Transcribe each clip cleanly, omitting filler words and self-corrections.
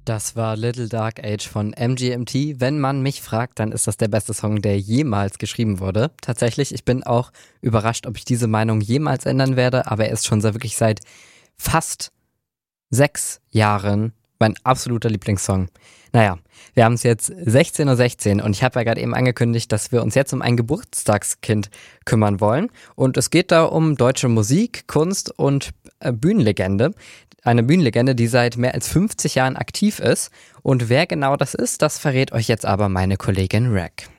Das war Little Dark Age von MGMT. Wenn man mich fragt, dann ist das der beste Song, der jemals geschrieben wurde. Tatsächlich, ich bin auch überrascht, ob ich diese Meinung jemals ändern werde, aber er ist schon wirklich seit fast 6 Jahren mein absoluter Lieblingssong. Naja, wir haben es jetzt 16:16 Uhr und ich habe ja gerade eben angekündigt, dass wir uns jetzt um ein Geburtstagskind kümmern wollen. Und es geht da um deutsche Musik, Kunst und Bühnenlegende. Eine Bühnenlegende, die seit mehr als 50 Jahren aktiv ist. Und wer genau das ist, das verrät euch jetzt aber meine Kollegin Rack.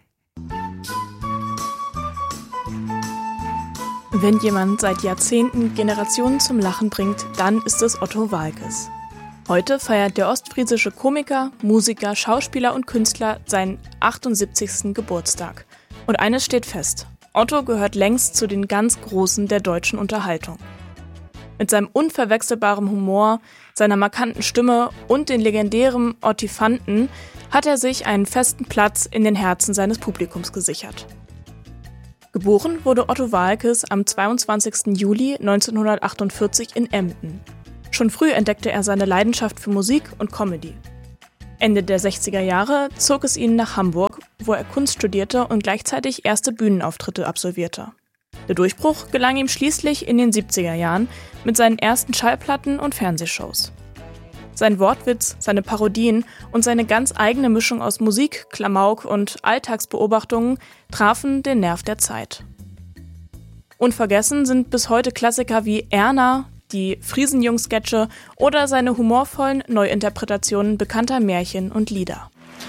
Wenn jemand seit Jahrzehnten Generationen zum Lachen bringt, dann ist es Otto Waalkes. Heute feiert der ostfriesische Komiker, Musiker, Schauspieler und Künstler seinen 78. Geburtstag. Und eines steht fest: Otto gehört längst zu den ganz Großen der deutschen Unterhaltung. Mit seinem unverwechselbaren Humor, seiner markanten Stimme und den legendären Ottifanten hat er sich einen festen Platz in den Herzen seines Publikums gesichert. Geboren wurde Otto Waalkes am 22. Juli 1948 in Emden. Schon früh entdeckte er seine Leidenschaft für Musik und Comedy. Ende der 60er Jahre zog es ihn nach Hamburg, wo er Kunst studierte und gleichzeitig erste Bühnenauftritte absolvierte. Der Durchbruch gelang ihm schließlich in den 70er Jahren mit seinen ersten Schallplatten und Fernsehshows. Sein Wortwitz, seine Parodien und seine ganz eigene Mischung aus Musik, Klamauk und Alltagsbeobachtungen trafen den Nerv der Zeit. Unvergessen sind bis heute Klassiker wie Erna, die Friesenjungs-Sketche oder seine humorvollen Neuinterpretationen bekannter Märchen und Lieder.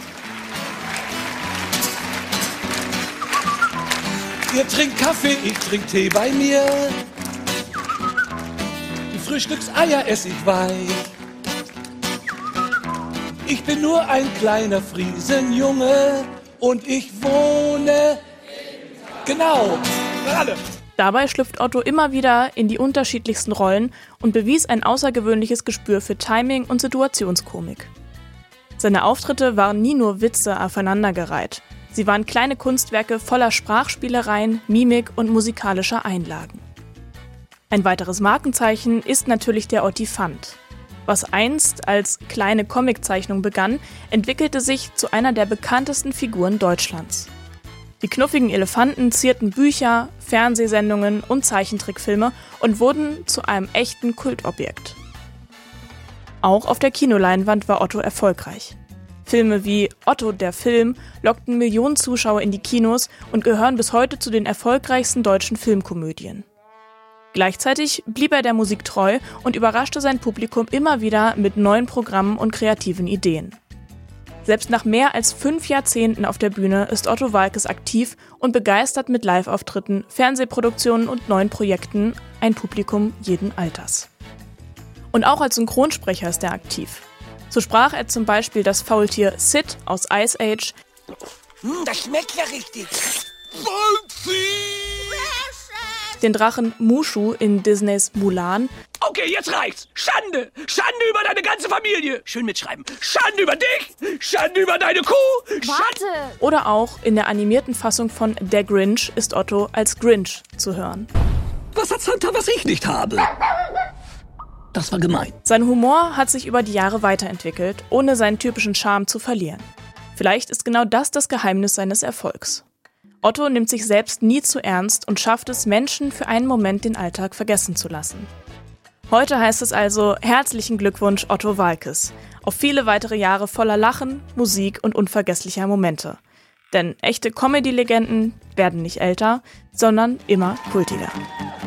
Ihr trinkt Kaffee, ich trink Tee bei mir. Die Frühstückseier ess ich weich. Ich bin nur ein kleiner Friesenjunge und ich wohne... Genau, alle. Dabei schlüpft Otto immer wieder in die unterschiedlichsten Rollen und bewies ein außergewöhnliches Gespür für Timing und Situationskomik. Seine Auftritte waren nie nur Witze aufeinandergereiht. Sie waren kleine Kunstwerke voller Sprachspielereien, Mimik und musikalischer Einlagen. Ein weiteres Markenzeichen ist natürlich der Ottifant. Was einst als kleine Comiczeichnung begann, entwickelte sich zu einer der bekanntesten Figuren Deutschlands. Die knuffigen Elefanten zierten Bücher, Fernsehsendungen und Zeichentrickfilme und wurden zu einem echten Kultobjekt. Auch auf der Kinoleinwand war Otto erfolgreich. Filme wie Otto der Film lockten Millionen Zuschauer in die Kinos und gehören bis heute zu den erfolgreichsten deutschen Filmkomödien. Gleichzeitig blieb er der Musik treu und überraschte sein Publikum immer wieder mit neuen Programmen und kreativen Ideen. Selbst nach mehr als 5 Jahrzehnten auf der Bühne ist Otto Waalkes aktiv und begeistert mit Live-Auftritten, Fernsehproduktionen und neuen Projekten ein Publikum jeden Alters. Und auch als Synchronsprecher ist er aktiv. So sprach er zum Beispiel das Faultier Sid aus Ice Age, Das schmeckt ja richtig. den Drachen Mushu in Disneys Mulan Okay, jetzt reicht's. Schande. Schande über deine ganze Familie. Schön mitschreiben. Schande über dich. Schande über deine Kuh. Warte! oder auch in der animierten Fassung von Der Grinch ist Otto als Grinch zu hören. Was hat Santa, was ich nicht habe? Das war gemein. Sein Humor hat sich über die Jahre weiterentwickelt, ohne seinen typischen Charme zu verlieren. Vielleicht ist genau das Geheimnis seines Erfolgs. Otto nimmt sich selbst nie zu ernst und schafft es, Menschen für einen Moment den Alltag vergessen zu lassen. Heute heißt es also herzlichen Glückwunsch Otto Waalkes auf viele weitere Jahre voller Lachen, Musik und unvergesslicher Momente. Denn echte Comedy-Legenden werden nicht älter, sondern immer kultiger.